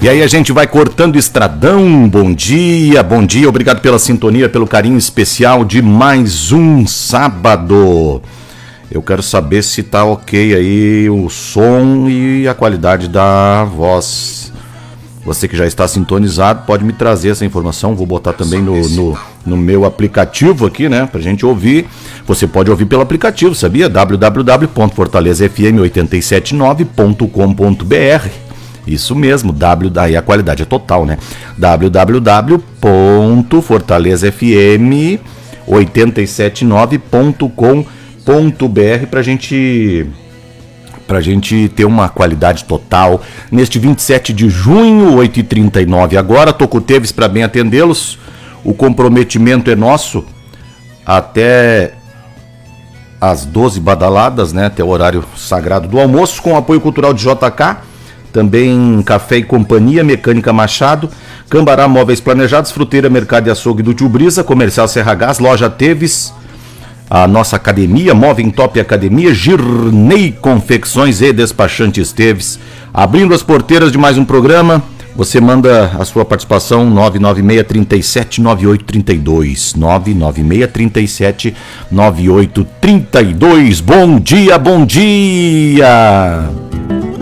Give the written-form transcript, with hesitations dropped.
E aí a gente vai cortando estradão. Bom dia, obrigado pela sintonia, pelo carinho especial de mais um sábado. Eu quero saber se tá ok aí o som e a qualidade da voz. Você que já está sintonizado pode me trazer essa informação, vou botar também no meu aplicativo aqui, né, pra gente ouvir. Você pode ouvir pelo aplicativo, sabia? www.fortalezafm879.com.br. Isso mesmo, aí a qualidade é total, né? www.fortalezafm879.com.br pra gente ter uma qualidade total. Neste 27 de junho, 8h39 agora, tô com o Teves para bem atendê-los. O comprometimento é nosso até às 12 badaladas, né? Até o horário sagrado do almoço, com o apoio cultural de JK. Também Café e Companhia, Mecânica Machado, Cambará Móveis Planejados, Fruteira, Mercado e Açougue do Tio Brisa, Comercial Serra Gás, Loja Teves, a nossa academia, Moving Top Academia, Girnei Confecções e Despachantes Teves. Abrindo as porteiras de mais um programa, você manda a sua participação 996-37-9832, 996-37-9832. Bom dia, bom dia!